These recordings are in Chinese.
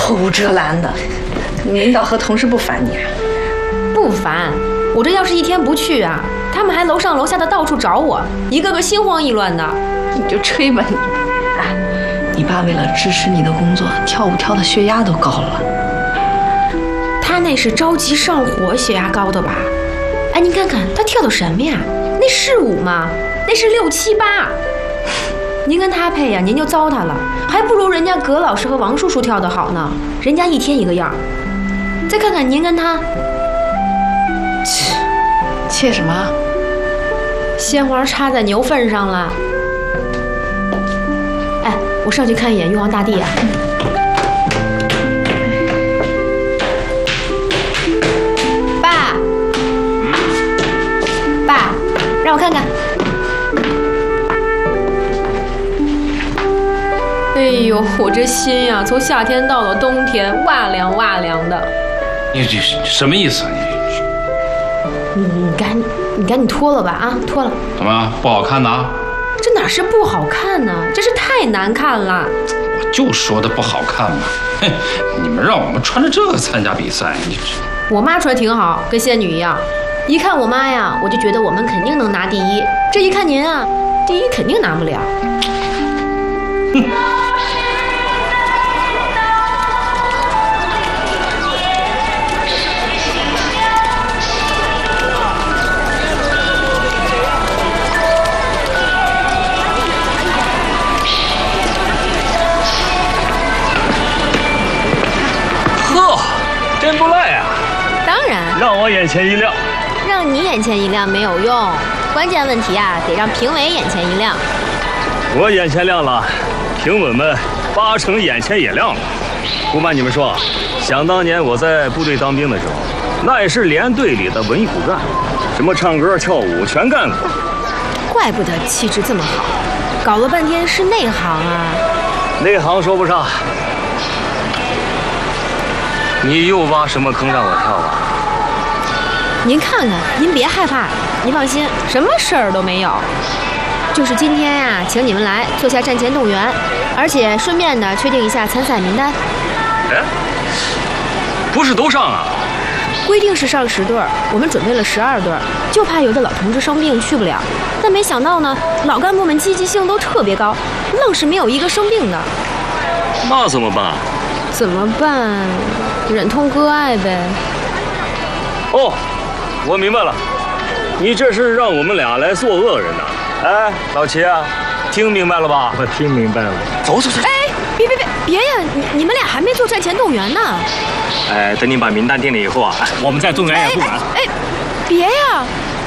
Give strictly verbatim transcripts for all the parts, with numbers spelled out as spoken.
口无遮拦的。领导和同事不烦你啊？ 不烦，我这要是一天不去啊，他们还楼上楼下的到处找我，一个个心慌意乱的。 你就吹吧你。哎，你爸为了支持你的工作，跳舞跳的血压都高了。 他那是着急上火，血压高的吧？哎，您看看他跳的什么呀？那是舞吗？那是六七八。您跟他配呀，您就糟蹋了，还不如人家葛老师和王叔叔跳得好呢。人家一天一个样。再看看您跟他， 切，切什么？ 鲜花插在牛粪上了。哎，我上去看一眼玉皇大帝啊。爸，爸，让我看看。哎呦，我这心呀，从夏天到了冬天，哇凉哇凉的。 你这什么意思？ 你你赶你赶紧脱了吧啊，脱了。 怎么不好看呢？ 这哪是不好看呢？这是太难看了。 我就说的不好看嘛！哼，你们让我们穿着这个参加比赛，你我妈穿挺好，跟仙女一样。一看我妈呀，我就觉得我们肯定能拿第一。这一看您啊，第一肯定拿不了。 哼。 真不赖啊！ 当然， 让我眼前一亮。 让你眼前一亮没有用，关键问题啊，得让评委眼前一亮。 我眼前亮了，评委们八成眼前也亮了。不瞒你们说，想当年我在部队当兵的时候，那也是连队里的文艺骨干，什么唱歌跳舞全干过。 怪不得气质这么好，搞了半天是内行啊。 内行说不上。你又挖什么坑让我跳啊？ 您看看，您别害怕，您放心，什么事儿都没有。就是今天呀、啊，请你们来做下战前动员，而且顺便的确定一下参赛名单。 哎，不是都上啊？ 规定是上十对儿，我们准备了十二对儿，就怕有的老同志生病去不了。但没想到呢，老干部们积极性都特别高，愣是没有一个生病的。 那怎么办？ 怎么办？忍痛割爱呗。 哦，我明白了，你这是让我们俩来做恶人呐？哎，老齐啊，听明白了吧？ 我听明白了。 走走走。 哎，别别别别呀！你你们俩还没做战前动员呢。 哎，等你把名单定了以后啊，我们再动员也不晚。 哎，哎哎别呀！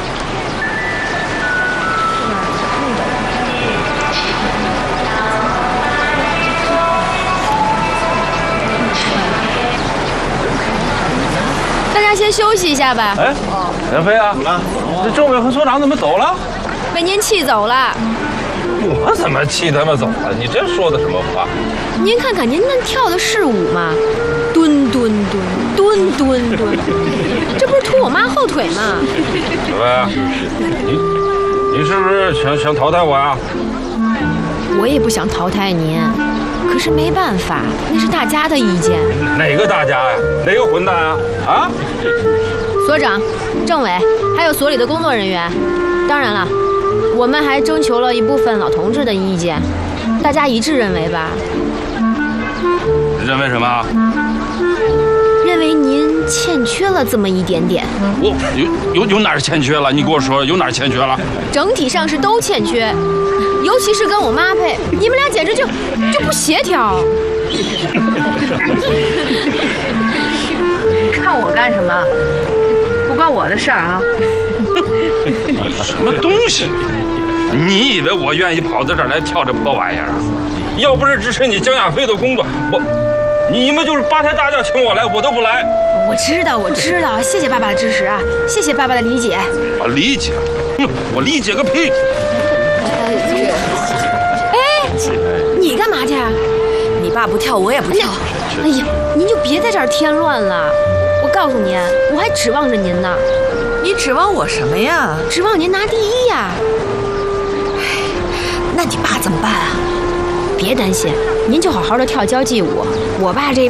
大家先休息一下吧。 哎，袁飞啊，这政委和所长怎么走了？ 被您气走了。 我怎么气他们走了？你这说的什么话？ 您看看您那跳的是舞吗？蹲蹲蹲蹲蹲蹲，这不是拖我妈后腿吗？ 小飞，你你是不是想想淘汰我呀？ 我也不想淘汰您，可是没办法，那是大家的意见。 哪个大家呀？哪个混蛋啊？啊！ 所长、政委，还有所里的工作人员，当然了，我们还征求了一部分老同志的意见，大家一致认为吧？ 认为什么？ 认为您欠缺了这么一点点。 我有有有哪儿欠缺了？你给我说有哪儿欠缺了？ 整体上是都欠缺，尤其是跟我妈配，你们俩简直就就不协调。 看我干什么？不关我的事儿啊！ 什么东西？你以为我愿意跑到这儿来跳这破玩意儿啊？要不是支持你江亚飞的工作，我你们就是八抬大轿请我来，我都不来。 我知道，我知道，谢谢爸爸的支持啊，谢谢爸爸的理解。 我理解，哼，我理解个屁！ 哎，你干嘛去啊？ 你爸不跳，我也不跳。 哎呀，您就别在这儿添乱了。我告诉您，我还指望着您呢。 你指望我什么呀？ 指望您拿第一呀。 那你爸怎么办啊？ 别担心，您就好好的跳交际舞。我爸这